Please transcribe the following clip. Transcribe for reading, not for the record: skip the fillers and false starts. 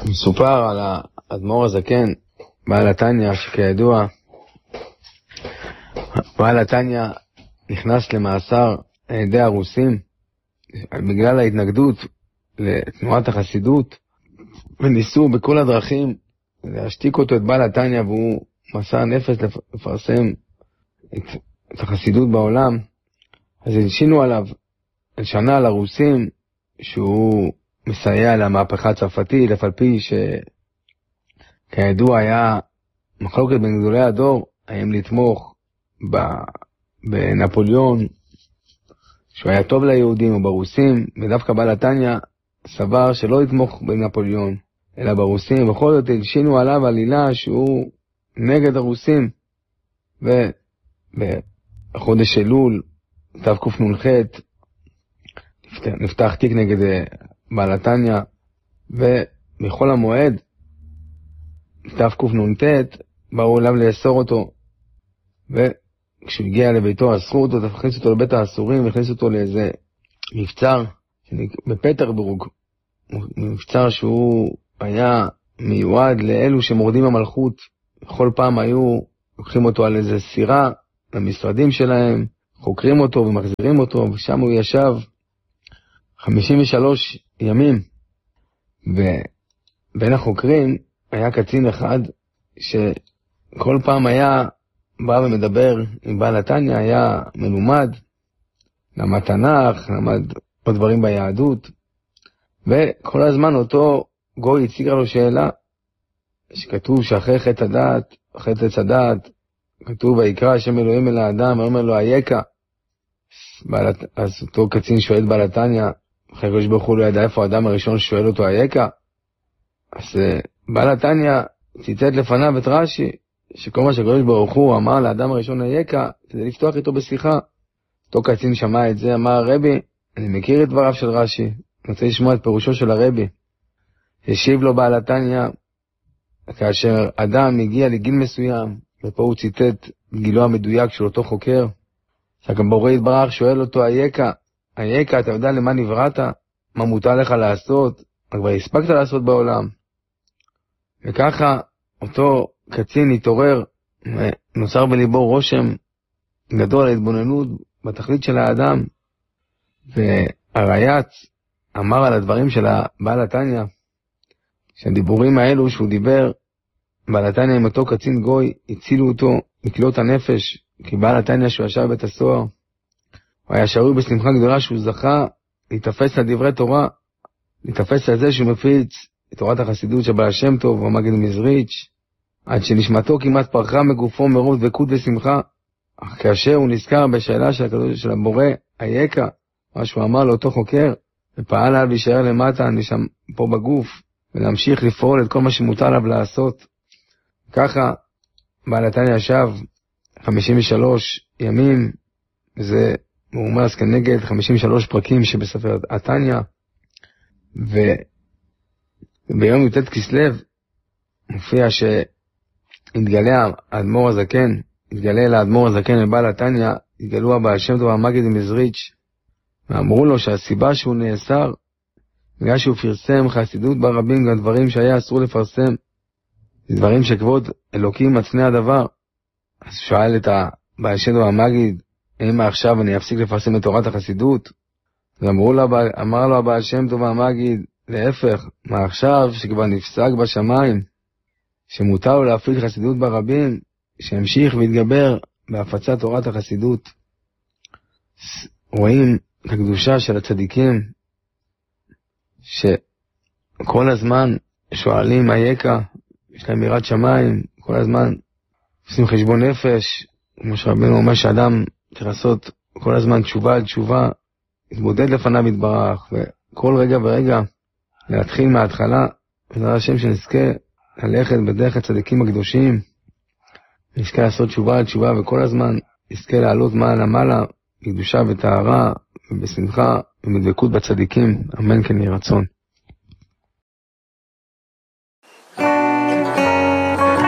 מסופר על האדמו"ר הזקן, בעל התניא, שכידוע, בעל התניא נכנס למאסר על ידי הרוסים, בגלל ההתנגדות לתנועת החסידות, וניסו בכל הדרכים להשתיק אותו, את בעל התניא, והוא מסר נפש לפרסם את החסידות בעולם. אז הלשינו עליו שנה על הרוסים שהוא מסייע למהפכה הצרפתית, אף על פי שכידוע היה מחלוקת בין גדולי הדור האם לתמוך בנפוליאון שהוא היה טוב ליהודים או ברוסים, ודווקא בעל התניא סבר שלא לתמוך בנפוליאון אלא ברוסים. בכל זאת הלשינו עליו עלילה שהוא נגד הרוסים, ובחודש אלול תקנ"ח נפתח תיק נגד בעל התניא, ובכל המועד תקנ"ט באו אליו לאסור אותו, וכשהוא הגיע לביתו אסרו אותו, תכניס אותו לבית האסורים והכניס אותו לאיזה מבצר בפטרבורג, מבצר שהוא היה מיועד לאלו שמורדים המלכות. בכל פעם היו לוקחים אותו על איזה סירה למשרדים שלהם, חוקרים אותו ומחזירים אותו, ושם הוא ישב 53 ימים. ובין החוקרים היה קצין אחד שכל פעם היה בא ומדבר עם בעל התניא, היה מלומד, למד תנ"ך, למד עוד דברים ביהדות, וכל הזמן אותו גוי הציג לו שאלה, שכתוב שאחרי חטא הדעת, חטא עץ הדעת, כתוב ויקרא השם אלוהים אל האדם, ואומר לו אייכה. אז אותו קצין שואל בעל התניא, אחרי הקדוש ברוך הוא לא ידע איפה האדם הראשון שואל אותו אייכה. אז בעל התניא ציטט לפניו את רש"י, שכל מה שהקדוש ברוך הוא אמר לאדם הראשון אייכה, כדי לפתוח איתו בשיחה. אותו קצין שמע את זה, אמר רבי, אני מכיר את דבריו של רש"י, אני רוצה לשמוע את פירושו של הרבי. השיב לו בעל התניא, כאשר אדם הגיע לגיל מסוים, ופה הוא ציטט גילו המדויק של אותו חוקר, שהבורא יתברך שואל אותו אייכה, אייכה, אתה יודע למה נבראת? מה מותר לך לעשות? מה כבר הספקת לעשות בעולם? וככה אותו קצין התעורר, ונוצר בליבו רושם גדול להתבוננות בתכלית של האדם. והרייץ אמר על הדברים של בעל התניא, שהדיבורים האלו שהוא דיבר, בעל התניא עם אותו קצין גוי, הצילו אותו מכלות הנפש, כי בעל התניא שהוא ישב בבית הסוהר, הוא היה שרוי בשמחה גדולה שהוא זכה להתאפס על דברי תורה, להתאפס על זה שהוא מפיץ את תורת החסידות של בעל שם טוב והמגיד מזריץ', עד שנשמתו כמעט פרחה מגופו מרוב דבקות ושמחה. אך כאשר הוא נזכר בשאלה של הבורא אייכה, מה שהוא אמר לאותו חוקר, ופעל עליו להישאר למטה משם פה בגוף, ולהמשיך לפעול את כל מה שמותר עליו לעשות. ככה בעל התניא ישב 53 ימים, זה מאומץ כנגד 53 פרקים שבספר התניא, וביום י"ט כסלו מופיע שהתגלה האדמו"ר הזקן, התגלה לאדמו"ר הזקן לבעל התניא, התגלו הבעל שם טוב והמגיד מזריץ', ואמרו לו שהסיבה שהוא נאסר, בגלל שהוא פרסם חסידות ברבים, גם דברים שהיה אסור לפרסם, דברים שכבוד אלוקים מצנע הדבר. אז שואל את הבעל שם טוב והמגיד, אם עכשיו אני אפסיק לפרסם את תורת החסידות? אמר לו הבעל שם טוב והמגיד, להפך, מה עכשיו שכבר נפסק בשמיים, שמותר לו להפעיל חסידות ברבים, שימשיך ויתגבר בהפצת תורת החסידות. רואים את הקדושה של הצדיקים, שכל הזמן שואלים אייכה, יש להם יראת שמיים, כל הזמן עושים חשבון נפש, כמו שרבנו אומר שאדם צריך לעשות כל הזמן תשובה על תשובה, להתבודד לפניו יתברך, וכל רגע ורגע להתחיל מההתחלה, בעזרת השם שנזכה ללכת בדרך הצדיקים הקדושים, נזכה לעשות תשובה על תשובה, וכל הזמן נזכה לעלות מעלה בקדושה וטהרה ובשמחה ובדבקות בצדיקים, אמן כן יהי רצון.